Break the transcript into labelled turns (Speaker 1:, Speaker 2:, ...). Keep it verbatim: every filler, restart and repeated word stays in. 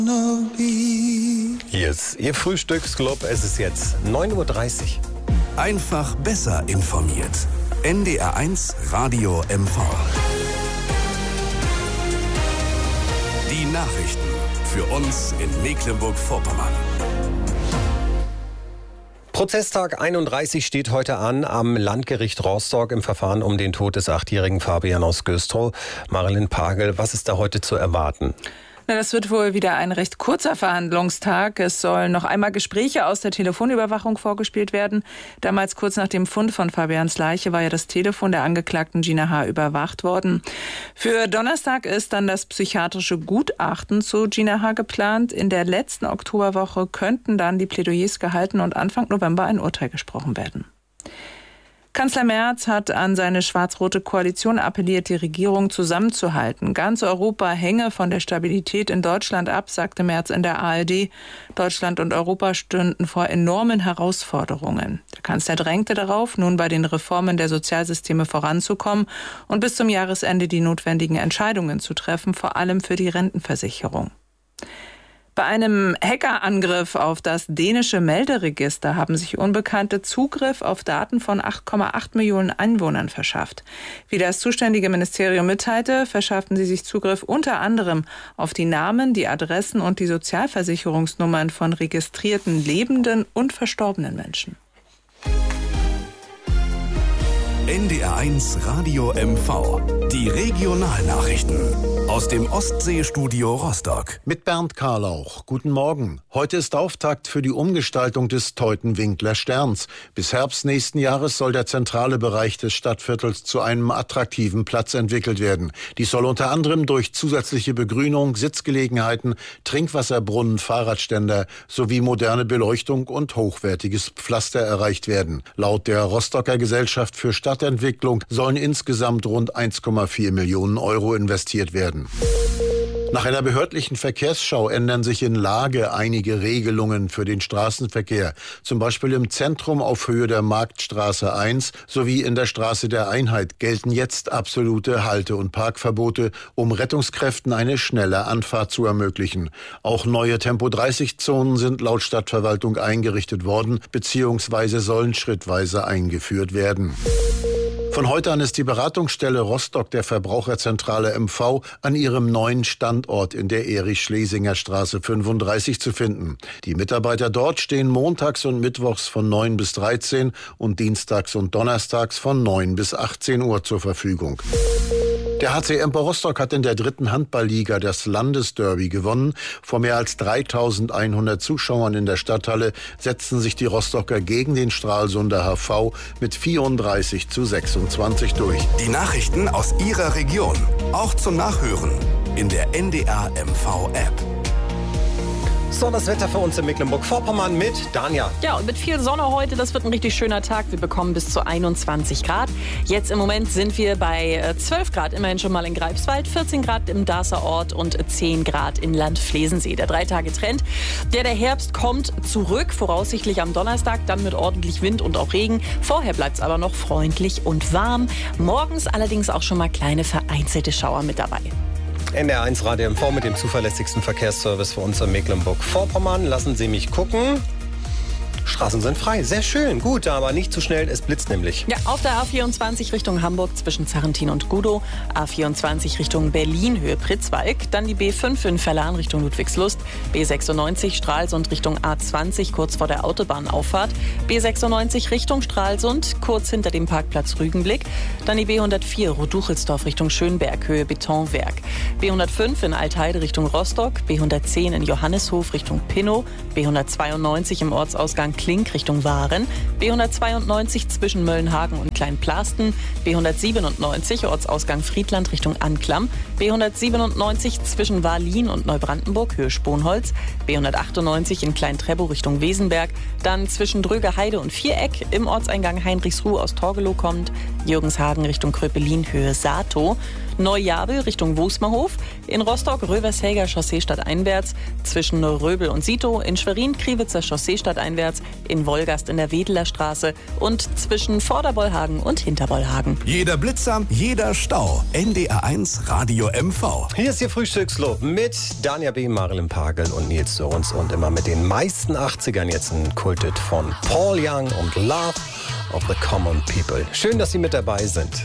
Speaker 1: Hier ist Ihr Frühstücksclub. Es ist jetzt neun Uhr dreißig.
Speaker 2: Einfach besser informiert. N D R eins Radio M V. Die Nachrichten für uns in Mecklenburg-Vorpommern.
Speaker 1: Prozesstag einunddreißig steht heute an am Landgericht Rostock im Verfahren um den Tod des achtjährigen Fabian aus Güstrow. Marilyn Pagel, was ist da heute zu erwarten?
Speaker 3: Na, das wird wohl wieder ein recht kurzer Verhandlungstag. Es sollen noch einmal Gespräche aus der Telefonüberwachung vorgespielt werden. Damals kurz nach dem Fund von Fabians Leiche war ja das Telefon der Angeklagten Gina H. überwacht worden. Für Donnerstag ist dann das psychiatrische Gutachten zu Gina H. geplant. In der letzten Oktoberwoche könnten dann die Plädoyers gehalten und Anfang November ein Urteil gesprochen werden. Kanzler Merz hat an seine schwarz-rote Koalition appelliert, die Regierung zusammenzuhalten. Ganz Europa hänge von der Stabilität in Deutschland ab, sagte Merz in der A R D. Deutschland und Europa stünden vor enormen Herausforderungen. Der Kanzler drängte darauf, nun bei den Reformen der Sozialsysteme voranzukommen und bis zum Jahresende die notwendigen Entscheidungen zu treffen, vor allem für die Rentenversicherung. Bei einem Hackerangriff auf das dänische Melderegister haben sich Unbekannte Zugriff auf Daten von acht Komma acht Millionen Einwohnern verschafft. Wie das zuständige Ministerium mitteilte, verschafften sie sich Zugriff unter anderem auf die Namen, die Adressen und die Sozialversicherungsnummern von registrierten lebenden und verstorbenen Menschen.
Speaker 2: N D R eins Radio M V. Die Regionalnachrichten aus dem Ostseestudio Rostock.
Speaker 4: Mit Bernd Karlauch. Guten Morgen. Heute ist Auftakt für die Umgestaltung des Teutenwinkler Sterns. Bis Herbst nächsten Jahres soll der zentrale Bereich des Stadtviertels zu einem attraktiven Platz entwickelt werden. Dies soll unter anderem durch zusätzliche Begrünung, Sitzgelegenheiten, Trinkwasserbrunnen, Fahrradständer sowie moderne Beleuchtung und hochwertiges Pflaster erreicht werden. Laut der Rostocker Gesellschaft für Stadtentwicklung sollen insgesamt rund eins Komma vier Millionen Euro investiert werden. Nach einer behördlichen Verkehrsschau ändern sich in Lage einige Regelungen für den Straßenverkehr. Zum Beispiel im Zentrum auf Höhe der Marktstraße eins sowie in der Straße der Einheit gelten jetzt absolute Halte- und Parkverbote, um Rettungskräften eine schnelle Anfahrt zu ermöglichen. Auch neue Tempo dreißig Zonen sind laut Stadtverwaltung eingerichtet worden bzw. sollen schrittweise eingeführt werden. Von heute an ist die Beratungsstelle Rostock der Verbraucherzentrale M V an ihrem neuen Standort in der Erich-Schlesinger Straße fünfunddreißig zu finden. Die Mitarbeiter dort stehen montags und mittwochs von neun bis dreizehn und dienstags und donnerstags von neun bis achtzehn Uhr zur Verfügung. Der H C Empor Rostock hat in der dritten Handballliga das Landesderby gewonnen. Vor mehr als dreitausendeinhundert Zuschauern in der Stadthalle setzten sich die Rostocker gegen den Stralsunder H V mit vierunddreißig zu sechsundzwanzig durch.
Speaker 2: Die Nachrichten aus Ihrer Region, auch zum Nachhören in der N D R M V App.
Speaker 1: So, das Wetter für uns in Mecklenburg-Vorpommern mit Danja.
Speaker 5: Ja, und mit viel Sonne heute, das wird ein richtig schöner Tag. Wir bekommen bis zu einundzwanzig Grad. Jetzt im Moment sind wir bei zwölf Grad, immerhin schon mal in Greifswald, vierzehn Grad im Darßer Ort und zehn Grad in Land-Flesensee. Der Drei-Tage-Trend, der der Herbst kommt zurück, voraussichtlich am Donnerstag, dann mit ordentlich Wind und auch Regen. Vorher bleibt es aber noch freundlich und warm. Morgens allerdings auch schon mal kleine vereinzelte Schauer mit dabei.
Speaker 1: N D R eins Radio M V mit dem zuverlässigsten Verkehrsservice für uns in Mecklenburg-Vorpommern. Lassen Sie mich gucken. Straßen sind frei. Sehr schön. Gut, aber nicht zu schnell. Es blitzt nämlich.
Speaker 5: Ja, auf der A vierundzwanzig Richtung Hamburg zwischen Zarrentin und Gudow. A vierundzwanzig Richtung Berlin, Höhe Pritzwalk. Dann die B fünf in Verlan Richtung Ludwigslust. B sechsundneunzig Stralsund Richtung A zwanzig, kurz vor der Autobahnauffahrt. B sechsundneunzig Richtung Stralsund, kurz hinter dem Parkplatz Rügenblick. Dann die B hundertvier Roduchelsdorf Richtung Schönberg, Höhe Betonwerk. B hundertfünf in Altheide Richtung Rostock. B hundertzehn in Johannishof Richtung Pinnow. B hundertzweiundneunzig im Ortsausgang Klink Richtung Waren, B hundertzweiundneunzig zwischen Möllenhagen und Kleinplasten, B hundertsiebenundneunzig Ortsausgang Friedland Richtung Anklam, B hundertsiebenundneunzig zwischen Wahllin und Neubrandenburg, Höhe Sponholz, B hundertachtundneunzig in Klein-Treppow Richtung Wesenberg, dann zwischen Drögerheide und Viereck im Ortseingang Heinrichsruh aus Torgelow kommt, Jürgenshagen Richtung Kröpelin, Höhe Sato, Neujabel Richtung Wusmerhof, in Rostock Rövershäger Chaussee stadteinwärts, zwischen Röbel und Sito, in Schwerin Kriwitzer Chaussee stadteinwärts, in Wolgast in der Wedeler Straße und zwischen Vorderbollhagen und Hinterbollhagen.
Speaker 2: Jeder Blitzer, jeder Stau. N D R eins Radio M V.
Speaker 1: Hier ist Ihr Frühstückslob mit Danja B., Marilyn Pagel und Nils Sörens und immer mit den meisten achtzigern jetzt ein Kultet von Paul Young und Love of the Common People. Schön, dass Sie mit dabei sind.